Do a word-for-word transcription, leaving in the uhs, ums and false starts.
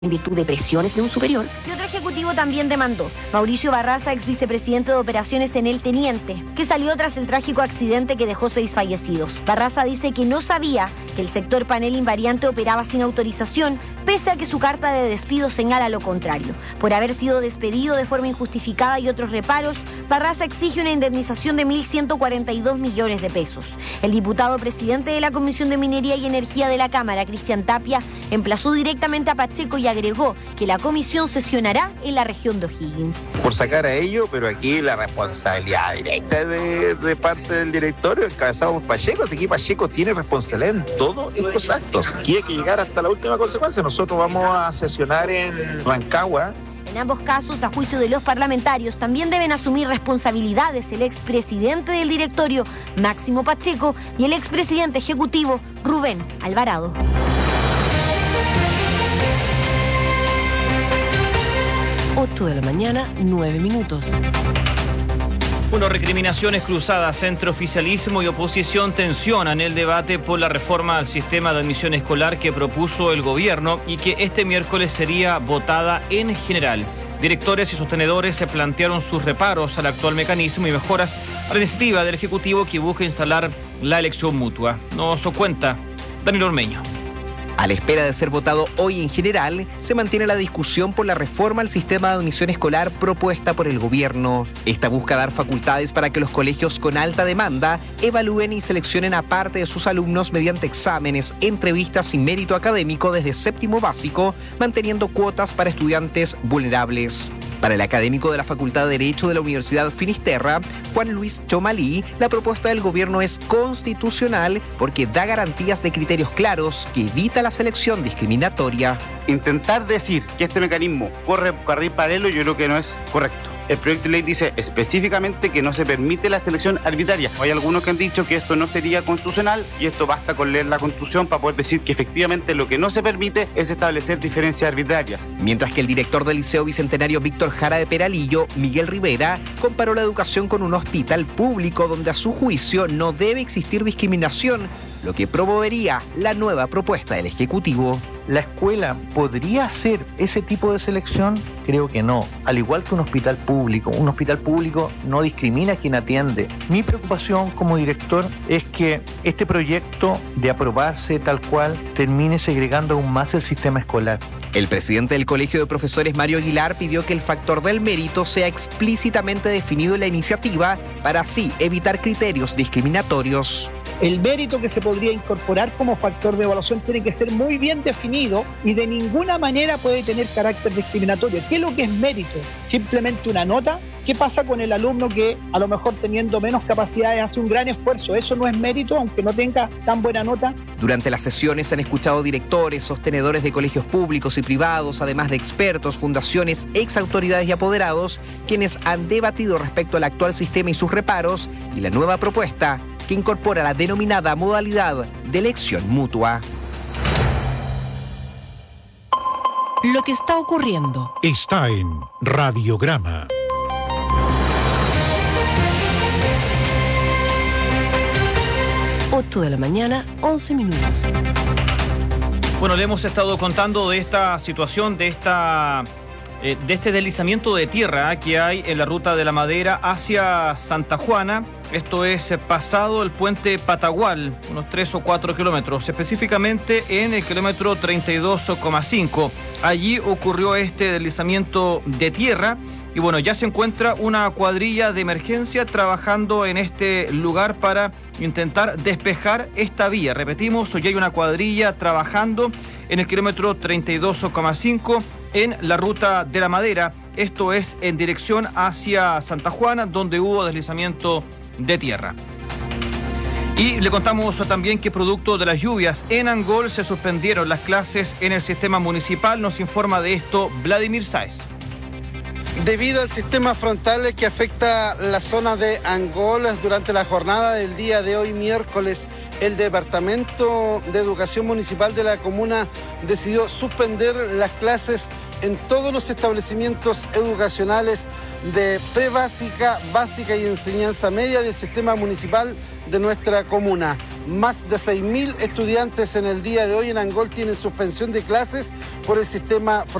en virtud de presiones de un superior. Y otro ejecutivo también demandó. Mauricio Barraza, ex vicepresidente de operaciones en El Teniente, que salió tras el trágico accidente que dejó seis fallecidos. Barraza dice que no sabía que el sector Panel Invariante operaba sin autorización, pese a que su carta de despido señala lo contrario. Por haber sido despedido de forma injustificada y otros reparos, Barraza exige una indemnización de mil ciento cuarenta y dos millones de pesos. El diputado presidente de la Comisión de Minería y Energía de la Cámara, Cristian Tapia, emplazó directamente a Pacheco y agregó que la comisión sesionará en la región de O'Higgins. Por sacar a ellos, pero aquí la responsabilidad directa de, de parte del directorio, encabezado por Pacheco, así que Pacheco tiene responsabilidad en todos estos actos. Aquí hay que llegar hasta la última consecuencia. Nosotros vamos a sesionar en Rancagua. En ambos casos, a juicio de los parlamentarios, también deben asumir responsabilidades el expresidente del directorio, Máximo Pacheco, y el expresidente ejecutivo, Rubén Alvarado. ocho de la mañana, nueve minutos. Bueno, recriminaciones cruzadas entre oficialismo y oposición tensionan el debate por la reforma al sistema de admisión escolar que propuso el gobierno y que este miércoles sería votada en general. Directores y sostenedores se plantearon sus reparos al actual mecanismo y mejoras a la iniciativa del Ejecutivo que busca instalar la elección mutua. Nos cuenta Daniel Ormeño. A la espera de ser votado hoy en general, se mantiene la discusión por la reforma al sistema de admisión escolar propuesta por el gobierno. Esta busca dar facultades para que los colegios con alta demanda evalúen y seleccionen a parte de sus alumnos mediante exámenes, entrevistas y mérito académico desde séptimo básico, manteniendo cuotas para estudiantes vulnerables. Para el académico de la Facultad de Derecho de la Universidad Finisterra, Juan Luis Chomalí, la propuesta del gobierno es constitucional porque da garantías de criterios claros que evita la selección discriminatoria. Intentar decir que este mecanismo corre carril paralelo yo creo que no es correcto. El proyecto de ley dice específicamente que no se permite la selección arbitraria. Hay algunos que han dicho que esto no sería constitucional y esto basta con leer la Constitución para poder decir que efectivamente lo que no se permite es establecer diferencias arbitrarias. Mientras que el director del Liceo Bicentenario Víctor Jara de Peralillo, Miguel Rivera, comparó la educación con un hospital público donde a su juicio no debe existir discriminación, lo que promovería la nueva propuesta del Ejecutivo. ¿La escuela podría hacer ese tipo de selección? Creo que no. Al igual que un hospital público. Un hospital público no discrimina a quien atiende. Mi preocupación como director es que este proyecto, de aprobarse tal cual, termine segregando aún más el sistema escolar. El presidente del Colegio de Profesores, Mario Aguilar, pidió que el factor del mérito sea explícitamente definido en la iniciativa para así evitar criterios discriminatorios. El mérito que se podría incorporar como factor de evaluación tiene que ser muy bien definido y de ninguna manera puede tener carácter discriminatorio. ¿Qué es lo que es mérito? ¿Simplemente una nota? ¿Qué pasa con el alumno que a lo mejor teniendo menos capacidades hace un gran esfuerzo? ¿Eso no es mérito aunque no tenga tan buena nota? Durante las sesiones se han escuchado directores, sostenedores de colegios públicos y privados, además de expertos, fundaciones, ex autoridades y apoderados, quienes han debatido respecto al actual sistema y sus reparos y la nueva propuesta que incorpora la denominada modalidad de elección mutua. Lo que está ocurriendo está en Radiograma. ocho de la mañana, once minutos. Bueno, le hemos estado contando de esta situación, de esta eh, de este deslizamiento de tierra que hay en la ruta de la Madera hacia Santa Juana. Esto es pasado el puente Patagual, unos tres o cuatro kilómetros, específicamente en el kilómetro treinta y dos coma cinco. Allí ocurrió este deslizamiento de tierra. Y bueno, ya se encuentra una cuadrilla de emergencia trabajando en este lugar para intentar despejar esta vía. Repetimos, hoy hay una cuadrilla trabajando en el kilómetro treinta y dos coma cinco en la ruta de la Madera. Esto es en dirección hacia Santa Juana, donde hubo deslizamiento de tierra. Y le contamos también que producto de las lluvias en Angol se suspendieron las clases en el sistema municipal. Nos informa de esto Vladimir Sáez. Debido al sistema frontal que afecta la zona de Angol, durante la jornada del día de hoy, miércoles, el Departamento de Educación Municipal de la comuna decidió suspender las clases en todos los establecimientos educacionales de prebásica, básica y enseñanza media del sistema municipal de nuestra comuna. Más de seis mil estudiantes en el día de hoy en Angol tienen suspensión de clases por el sistema frontal.